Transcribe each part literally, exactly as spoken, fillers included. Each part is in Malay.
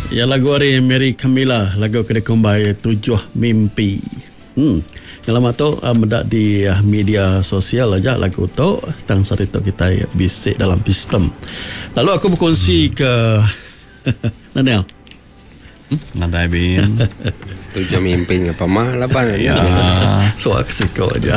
Ya lagu hari Mary Camila, lagu kedai kumbai Tujuh Mimpi. Hmm. Yang lama tu uh, mendak di uh, media sosial aja lagu tu tang saat itu kita bisik dalam sistem. Lalu aku berkongsi ke Nanel. Hmm? Nadai bin. Tujuh mimpi apa mah lapan ya. So aku siko aja.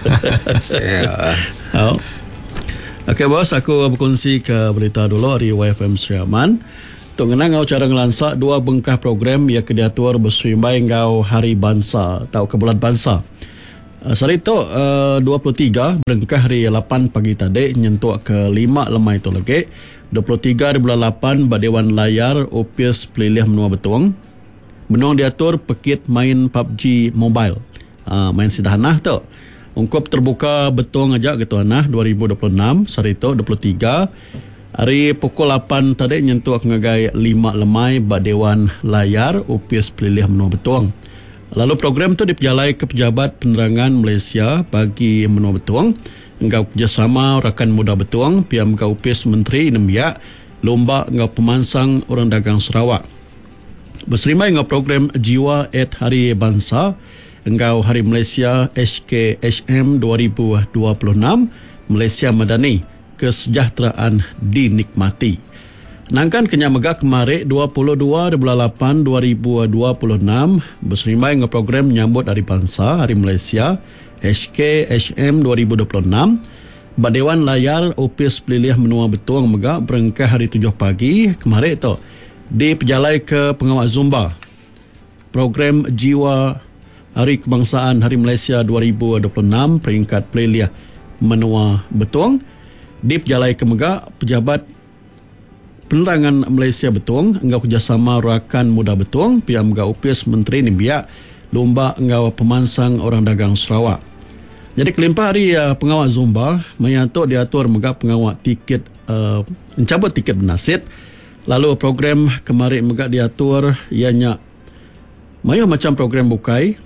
Ya. Oh. Okey bos, aku berkongsi ke berita dulu dari Y F M Seriaman. Tung ngenang ngau cara ngelansak dua bengkah program yang diatur bersrimbai ngau Hari Bangsa atau ke bulan Bangsa. Uh, Saat itu uh, dua puluh tiga bengkah hari lapan pagi tadi nyentuh ke lima lemai itu lagi. dua puluh tiga di bulan lapan Badewan Layar Opis Pelilih Menua Betuang. Menung diatur pekit main P U B G Mobile. Uh, main sederhana tu. Ungkup terbuka Betuang aja gitu anah dua ribu dua puluh enam hari itu dua puluh tiga hari pukul lapan tadi nyentuh ngagai lima lemai Badewan Layar Opis Pelilih Menua Betuang. Lalu program tu diperjalai ke Pejabat Penerangan Malaysia bagi Menua Betuang. Engkau kerjasama rakan muda Betuang pihak engkau Opis Menteri Nembia lomba engkau pemansang orang dagang Sarawak. Berserimai engkau program Jiwa at Hari Bangsa engkau Hari Malaysia H K H M dua ribu dua puluh enam Malaysia Madani kesejahteraan dinikmati. Nangkan kenya megak kemarin dua puluh dua bulan lapan dua ribu dua puluh enam berserimai ngau program menyambut Hari Bangsa Hari Malaysia H K H M dua ribu dua puluh enam Badewan Layar Opis Pelilih Menua Betuang megak berengkah hari tujuh pagi kemarin itu diperjalai ke pengawal Zumba program Jiwa Hari Kebangsaan Hari Malaysia dua ribu dua puluh enam peringkat Pelilih Menua Betuang diperjalai ke megak Pejabat Penerangan Malaysia Betuang engkau kerjasama rakan muda Betuang pihak megak Opis Menteri Nembia lomba engkau pemansang orang dagang Sarawak. Jadi kelimpah hari uh, pengawal Zumba menyatuk diatur megak pengawal tiket uh, mencabut tiket bernasib. Lalu program kemarin megak diatur ianya mayu macam program bukai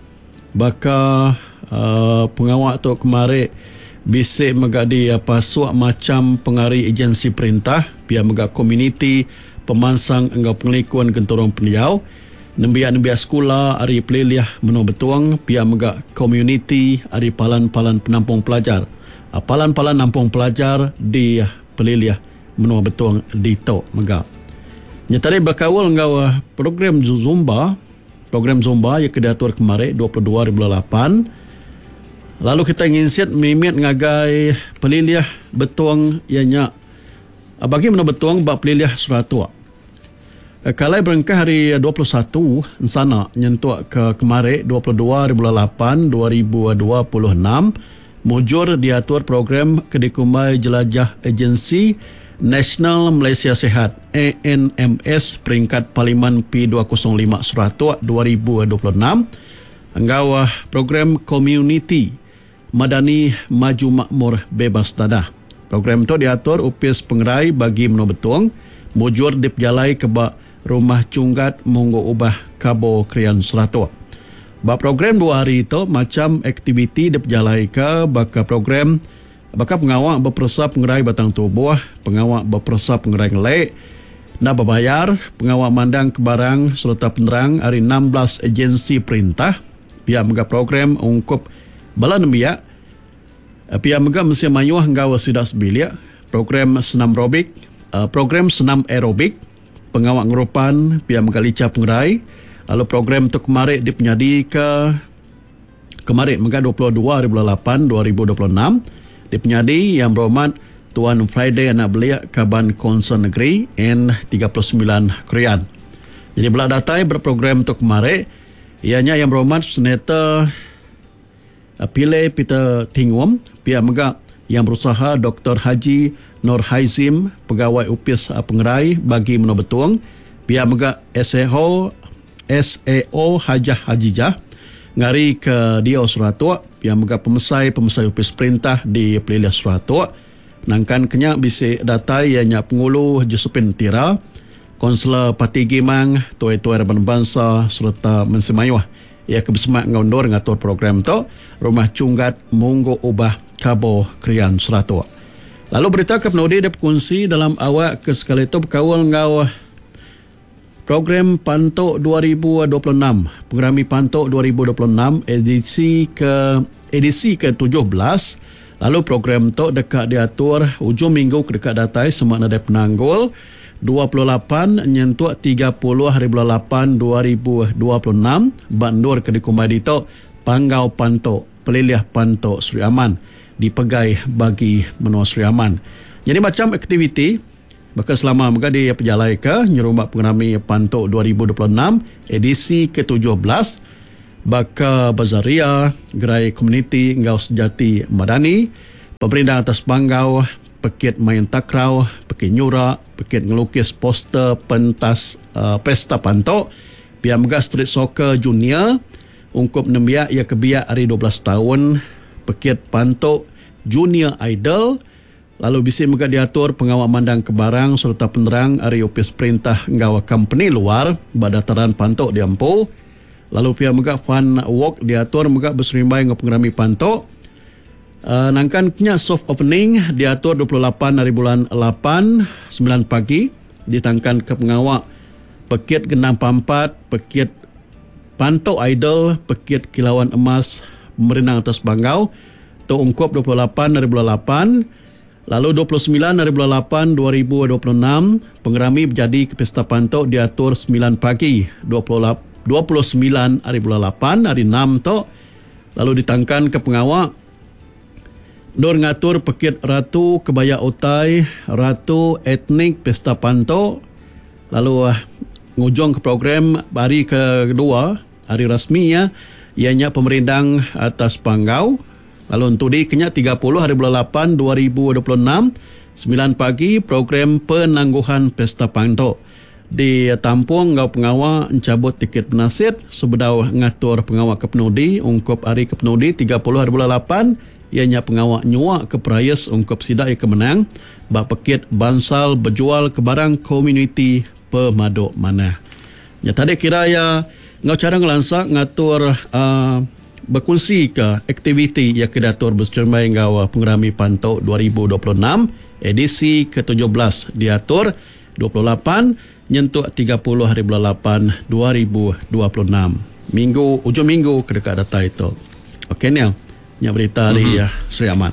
baka uh, pengawal tu kemarin bisik megak di uh, pasuak macam pengari agensi perintah pihak megak komuniti pemansang engkau pengelikuan gentorong pendiau nembiak-nembiak sekolah hari Pelilih Menua Betuang pihak megak komuniti hari palan-palan penampung pelajar palan-palan nampung pelajar di Pelilih Menua Betuang di Tok megak. Nyatari berkawal engkau program Zumba program Zumba yang diatur kemarin dua puluh dua bulan lapan. Lalu kita ingin siap mimit ngagai Pelilih Betuang ianya bagi Menua Betuang bak Pelilih Suratua. Kalai berengkah hari dua puluh satu sana nyentuh ke kemarin dua puluh dua bulan lapan dua ribu dua puluh enam mujur diatur program Kedekumbai Jelajah Agensi Nasional Malaysia Sihat A N M S peringkat Parlimen P dua kosong lima Suratua dua ribu dua puluh enam engkau program Community Madani Maju Makmur Bebas Dadah. Program itu diatur Opis Pengerai bagi Menua Betuang mujur diperjalai ke bak Rumah Cunggat Munggu Ubah Kabo Krian Seratua. Bak program dua hari itu macam aktiviti diperjalai ke baka program baka pengawak berpersa pengerai batang tubuh, pengawak berpersa pengerai ngelek, nak berbayar, pengawak mandang ke barang serta penerang hari enam belas agensi perintah, pihak megak program ungkup bala nembiak, pihak megak mesti mayuh nggawa sidak sebilik, program senam aerobik, program senam aerobik, pengawak ngerupan pihak megak lica pengerai, lalu program tu kemarin dipenyadi ke kemarin megak dua puluh dua bulan lapan dua ribu dua puluh enam dipenyadi yang berhormat Tuan Friday Anak Belia Kaban Konsen Negeri N tiga puluh sembilan Krian. Jadi belak datai berprogram tu kemarin ianya yang berhormat Senator Pile Peter Tingwom pihak megak yang berusaha Doktor Haji Nur Haizim pegawai Opis Pengerai bagi Menua Betuang pihak megak S A O S A O Hajah Hajijah ngari ke Dio Suratua pihak megak pemesai-pemesai Opis Perintah di Pelilih Suratua nangkan kenyak bisik datai ianya pengulu Josephine Tira Konselor Parti Gimang Tuai-Tuai Raban Bangsa serta Mensemayuah ia kebesemak ngondur ngatur program tu Rumah Cunggat Munggu Ubah Kabo Krian Seratua. Lalu berita ke penudi dia berkongsi dalam awak ke sekali itu berkawal ngau Program Pantok dua ribu dua puluh enam, Pengerami Pantok dua ribu dua puluh enam edisi ke edisi ke tujuh belas. Lalu program tu dekat diatur hujung minggu ke dekat datai semakna dari penanggul dua puluh lapan nyentuh tiga puluh hari bulan lapan dua ribu dua puluh enam bandur ke dikumadi tu Panggau Pantok Peliliah Pantok Seri Aman dipegai bagi menua Seri Aman. Jadi macam aktiviti maka selama mereka di perjalai ke Nyerumbat Pengerami Pantok dua ribu dua puluh enam edisi ke tujuh belas baka bazaria gerai komuniti Ngau Sejati Madani pemerintah atas Panggau pekit main takraw pekit nyurak pekit ngelukis poster pentas uh, pesta Pantok pihak Megah Street Soccer Junior ungkup nembiak ia kebiak hari dua belas tahun pekit Pantok Junior Idol. Lalu bisi mereka diatur pengawal mandang kebarang serta penerang hari opis perintah nggawa company luar badataran Pantok diampu. Lalu pihak mereka fun walk diatur mereka berserimbai dengan pengerami Pantok. Uh, nangkannya soft opening diatur dua puluh lapan hari bulan lapan sembilan pagi ditangkan ke pengawal pekit Genang Pampat, pekit Pantok Idol, pekit Kilauan Emas Merenang atas Panggau. Tu ungkup dua puluh lapan hari bulan lapan. Lalu dua puluh sembilan hari bulan lapan dua ribu dua puluh enam pengerami berjadi ke Pesta Pantok diatur sembilan pagi dua puluh sembilan hari bulan lapan hari enam tu. Lalu ditangkan ke pengawal Nur ngatur pekit Ratu Kebaya Utai Ratu Etnik Pesta Pantok. Lalu uh, ngujung ke program hari kedua hari rasmi ya ianya pemerintah atas Panggau. Lalu untuk di kenyak tiga puluh hari bulan lapan dua ribu dua puluh enam sembilan pagi program penangguhan Pesta Pantok di tampung ngau pengawal encabut tiket penasit sebedau ngatur pengawal ke penudi ungkup hari ke penudi tiga puluh hari bulan lapan ianya pengawal nyuak ke perayas ungkup sidak ia kemenang bak pekit bansal berjual ke barang komuniti pemaduk mana. Ya tadi kira ya ngau cara ngelansak ngatur uh, berkongsi ke aktiviti yang kedatur bersecermai ngau Pengerami Pantok dua ribu dua puluh enam edisi ke tujuh belas diatur dua puluh lapan nyentuh tiga puluh hari bulan lapan dua ribu dua puluh enam minggu ujung minggu ke dekat data itu. Okey Niel, nya berita dari mm-hmm. Seri Aman.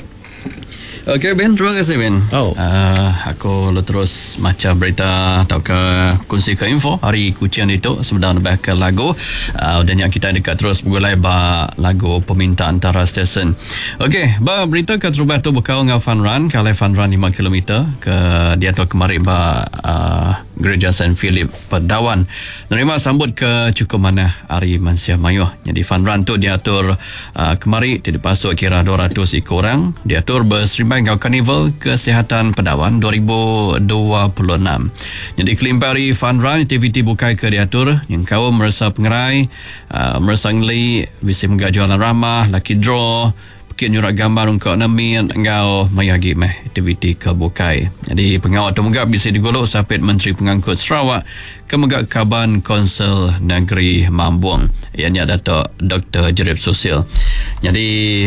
Okey Ben, terima kasih Ben. Oh. Uh, aku lu terus macam berita atau ke kongsi ke info hari kucian itu sebenarnya lebih ke lagu uh, dan yang kita dekat terus bergulai ba lagu peminta antara stesen. Okey, ba berita ke terubah tu bekau ngau fun run kalau fun run lima kilometer ke dia tu kemarin ba uh, Gereja Saint Philip Pedawan nerima sambut ke cukup mana hari Mansia Mayuh. Jadi fun run tu diatur uh, kemarin tidak pasuk kira dua ratus ekor orang diatur berserimbai ngau Karnival Kesihatan Pedawan dua ribu dua puluh enam. Jadi kelimpari fun run aktiviti bukai ke diatur yang kau merasa pengerai uh, merasa ngeli bisa mengajualan ramah lucky draw pekit nyurat gambar untuk namin engkau mayagi meh aktiviti ke bukai. Jadi pengawal tu megak bisa digolok sapit Menteri Pengangkut Sarawak Kemegak Kaban Konsel Negeri Mambuang ianya Dato' Doktor Jerib Sosial. Jadi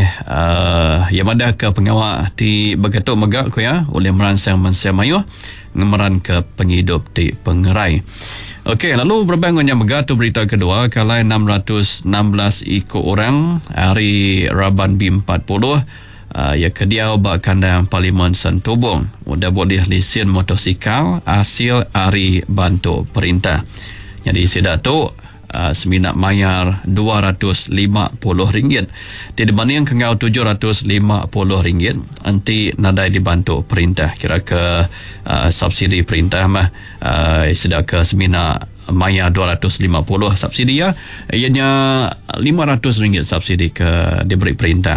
uh, yang ada ke pengawal di Begatuk Megak ko ya oleh meransang Mansia Mayuh ngemeran ke penghidup di Pengerai. Okey, lalu berbangun yang Megatu berita kedua kalau enam ratus enam belas ikut orang hari Raban B empat puluh uh, ya kediau bak kandang Parlimen Santubong udah boleh lesen motosikal hasil hari bantu perintah. Jadi sidak tu uh, seminat mayar dua ratus lima puluh ringgit tidak banding kengau tujuh ratus lima puluh ringgit nanti nadai dibantu perintah kira ke uh, subsidi perintah mah uh, sidak ke seminat mayar dua ratus lima puluh subsidi ya ianya lima ratus ringgit subsidi ke diberi perintah.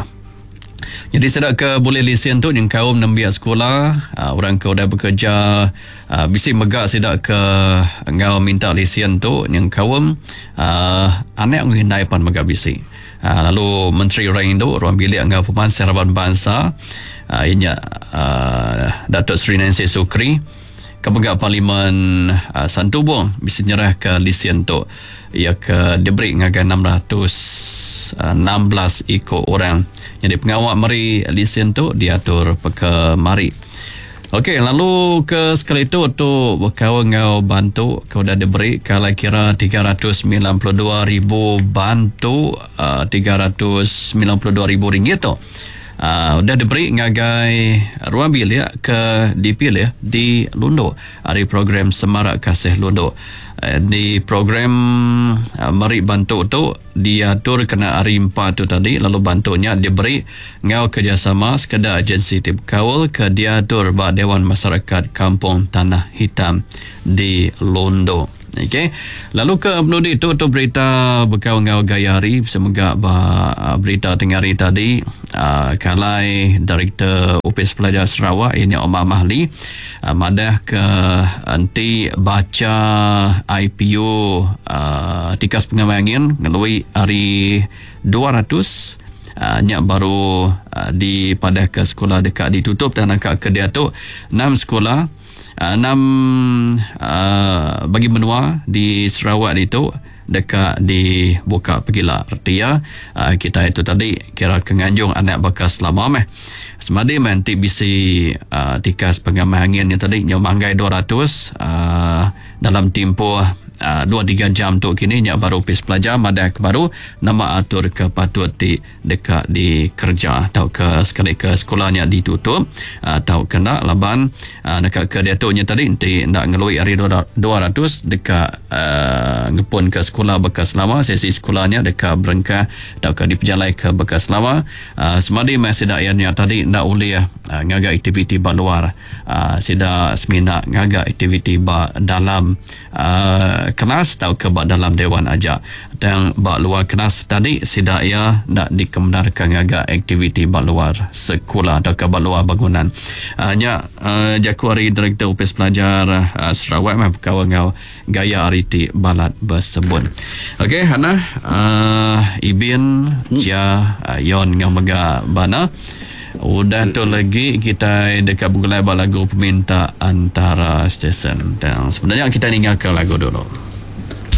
Jadi sedap ke boleh lesen tu yang kaum nembiak sekolah uh, orang ke udah bekerja uh, bisi megak sedap ke engkau minta lesen tu yang kaum uh, anak menghindai pan megak bisi uh, lalu Menteri orang Indo ruang bilik engkau Pemansir Harapan Bangsa uh, ianya uh, Datuk Seri Nancy Sukri Kepegak Parlimen uh, Santubong bisa nyerah ke lesen tu ia ke diberi ngagai enam ratus enam belas ikut orang. Jadi pengawal mari lesen tu diatur ke mari. Okey, lalu ke sekali itu untuk berkawan ngau bantu kau dah diberi kalau kira tiga ratus sembilan puluh dua ribu bantu uh, tiga ratus sembilan puluh dua ribu ringgit tu. Uh, dah diberi ngagai ruang bilik ke dipilih di Lundo hari program Semarak Kasih Lundo. Uh, di program uh, mari bantu tu diatur kena hari empat tu tadi, lalu bantunya diberi ngau kerjasama sekadar agensi tip kawal ke diatur ba Dewan Masyarakat Kampung Tanah Hitam di Lundo. Okey. Lalu ke penudi itu tu berita berkawan ngau gaya hari semoga bah berita tengah hari tadi uh, kalai Direktur Opis Pelajar Sarawak ini Omar Mahli uh, madah ke anti baca I P U uh, tikas pengambangan melalui hari dua ratus Uh, nyak baru uh, di pada ke sekolah dekat ditutup dan angkat ke dia tu enam sekolah uh, enam uh, bagi menua di Sarawak itu dekat dibuka pergilah artinya uh, kita itu tadi kira kenganjung anak bakas lama meh semadi nanti bisi uh, tikas pengamal angin yang tadi yang manggai dua ratus uh, dalam tempoh Uh, dua tiga jam tu kini nya baru pis pelajar madah ke baru nama atur ke patut di dekat di kerja atau ke sekali ke sekolahnya ditutup atau uh, kena laban uh, dekat ke dia tu nya tadi nanti nak ngelui hari dua ratus dekat uh, ngepun ke sekolah bekas lama sesi sekolahnya dekat Berengkah atau ke di perjalanan ke bekas lama uh, semadi masih dak yang tadi nak boleh uh, ngaga aktiviti ba luar uh, sida semina ngaga aktiviti ba dalam uh, kelas atau ke bak dalam dewan aja dan bak luar kelas tadi sidak ya nak dikembenarkan agak aktiviti bak luar sekolah atau ke bak luar bangunan hanya uh, jakuari Direktur Opis Pelajar uh, Sarawak mah kawan ngau gaya ariti balat bersebut. Okey Hana uh, Ibin cia uh, yon ngau mega bana udah tu lagi kita dekat buku lagu lagu peminta antara stesen dan sebenarnya kita ingat ke lagu dulu.